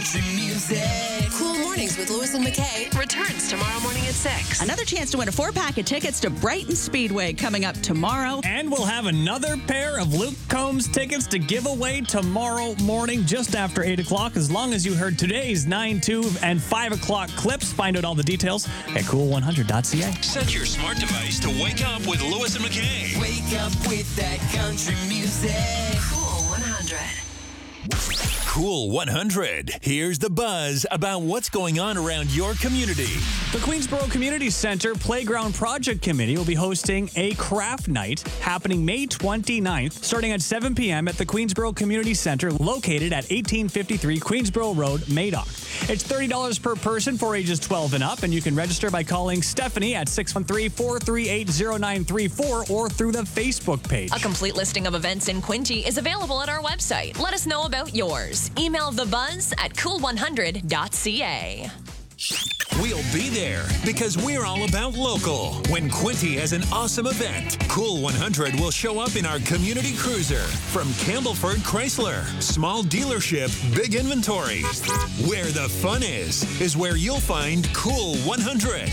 Cool Mornings with Lewis and McKay returns tomorrow morning at 6. Another chance to win a 4-pack of tickets to Brighton Speedway coming up tomorrow. And we'll have another pair of Luke Combs tickets to give away tomorrow morning just after 8 o'clock. As long as you heard today's 9, 2, and 5 o'clock clips, find out all the details at cool100.ca. Set your smart device to wake up with Lewis and McKay. Wake up with that country music. Cool 100. Cool 100. Here's the buzz about what's going on around your community. The Queensboro Community Center Playground Project Committee will be hosting a craft night happening May 29th, starting at 7 p.m. at the Queensboro Community Center, located at 1853 Queensboro Road, Madoc. It's $30 per person for ages 12 and up, and you can register by calling Stephanie at 613-438-0934 or through the Facebook page. A complete listing of events in Quinte is available at our website. Let us know about yours. Email thebuzz at cool100.ca. We'll be there because we're all about local. When Quinte has an awesome event, Cool 100 will show up in our community cruiser from Campbellford Chrysler. Small dealership, big inventory. Where the fun is where you'll find Cool 100.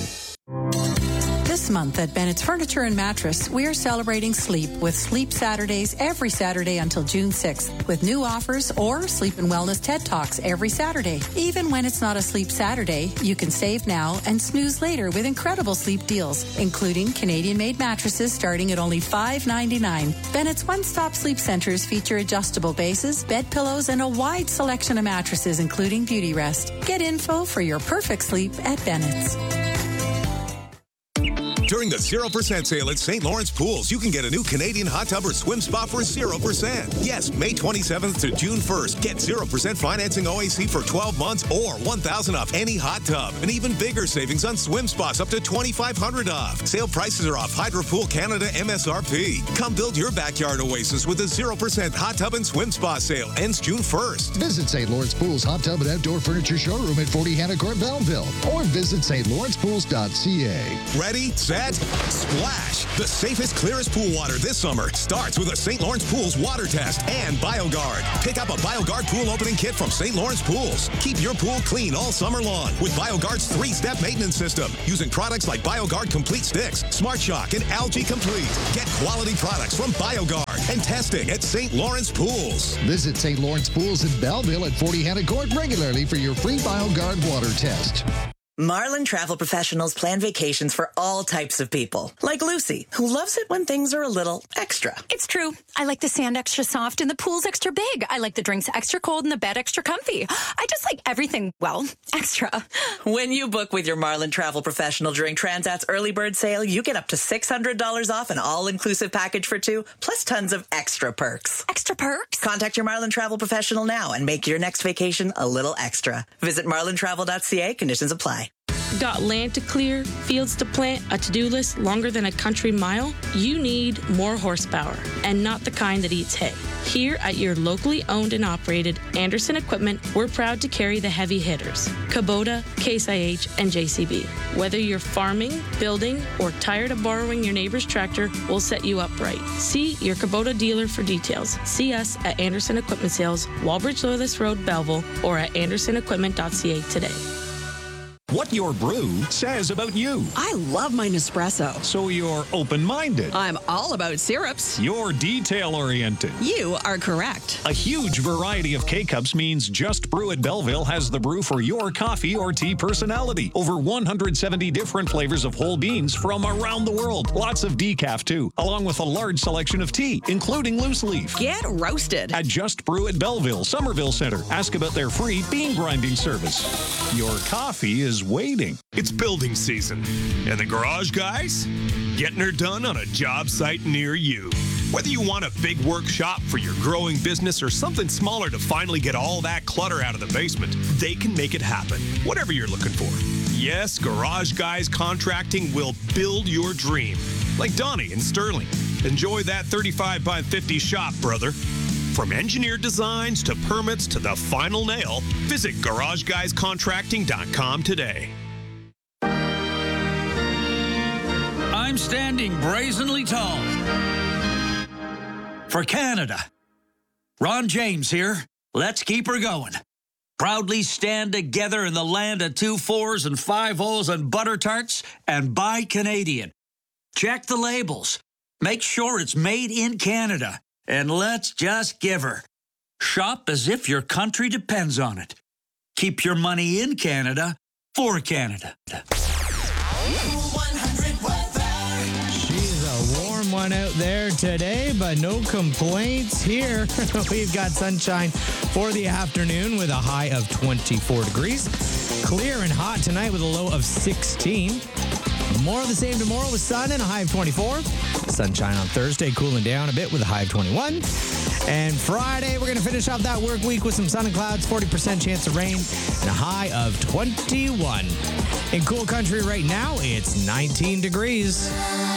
This month at Bennett's Furniture and Mattress, we are celebrating sleep with Sleep Saturdays every Saturday until June 6th, with new offers or Sleep and Wellness TED Talks every Saturday. Even when it's not a Sleep Saturday, you can save now and snooze later with incredible sleep deals, including Canadian-made mattresses starting at only $5.99. Bennett's one-stop sleep centers feature adjustable bases, bed pillows, and a wide selection of mattresses, including Beauty Rest. Get info for your perfect sleep at Bennett's. During the 0% sale at St. Lawrence Pools, you can get a new Canadian hot tub or swim spa for 0%. Yes, May 27th to June 1st. Get 0% financing OAC for 12 months or $1,000 off any hot tub. And even bigger savings on swim spas up to $2,500 off. Sale prices are off Hydro Pool Canada MSRP. Come build your backyard oasis with a 0% hot tub and swim spa sale. Ends June 1st. Visit St. Lawrence Pools Hot Tub and Outdoor Furniture Showroom at 40 Hannah Court, Belleville. Or visit stlawrencepools.ca. Ready, set, splash! The safest, clearest pool water this summer starts with a St. Lawrence Pools water test and BioGuard. Pick up a BioGuard pool opening kit from St. Lawrence Pools. Keep your pool clean all summer long with BioGuard's 3-step maintenance system using products like BioGuard Complete Sticks, Smart Shock, and Algae Complete. Get quality products from BioGuard and testing at St. Lawrence Pools. Visit St. Lawrence Pools in Belleville at 40 Hannah Court regularly for your free BioGuard water test. Marlin Travel Professionals plan vacations for all types of people, like Lucy, who loves it when things are a little extra. It's true. I like the sand extra soft and the pool's extra big. I like the drinks extra cold and the bed extra comfy. I just like everything, well, extra. When you book with your Marlin Travel Professional during Transat's early bird sale, you get up to $600 off an all-inclusive package for 2, plus tons of extra perks. Extra perks? Contact your Marlin Travel Professional now and make your next vacation a little extra. Visit marlintravel.ca. Conditions apply. Got land to clear, fields to plant, a to-do list longer than a country mile? You need more horsepower, and not the kind that eats hay. Here at your locally owned and operated Anderson Equipment, we're proud to carry the heavy hitters, Kubota, Case IH, and JCB. Whether you're farming, building, or tired of borrowing your neighbor's tractor, we'll set you up right. See your Kubota dealer for details. See us at Anderson Equipment Sales, Walbridge Loyalist Road, Belleville, or at andersonequipment.ca today. What your brew says about you. I love my Nespresso. So you're open-minded. I'm all about syrups. You're detail-oriented. You are correct. A huge variety of K-Cups means Just Brew at Belleville has the brew for your coffee or tea personality. Over 170 different flavors of whole beans from around the world. Lots of decaf, too, along with a large selection of tea, including loose leaf. Get roasted. At Just Brew at Belleville, Somerville Center. Ask about their free bean grinding service. Your coffee is waiting. It's building season, and the garage guys getting her done on a job site near you. Whether you want a big workshop for your growing business or something smaller to finally get all that clutter out of the basement, they can make it happen, whatever you're looking for. Yes, Garage Guys Contracting will build your dream. Like Donnie and Sterling. Enjoy that 35 by 50 shop, brother. From engineered designs to permits to the final nail, visit GarageGuysContracting.com today. I'm standing brazenly tall for Canada. Ron James here. Let's keep her going. Proudly stand together in the land of 2 4s and 5 0s and butter tarts and buy Canadian. Check the labels. Make sure it's made in Canada. And let's just give her. Shop as if your country depends on it. Keep your money in Canada for Canada. She's a warm one out there today, but no complaints here. We've got sunshine for the afternoon with a high of 24 degrees. Clear and hot tonight with a low of 16. More of the same tomorrow with sun and a high of 24. Sunshine on Thursday, cooling down a bit with a high of 21. And Friday, we're going to finish off that work week with some sun and clouds, 40% chance of rain, and a high of 21. In cool country right now, it's 19 degrees.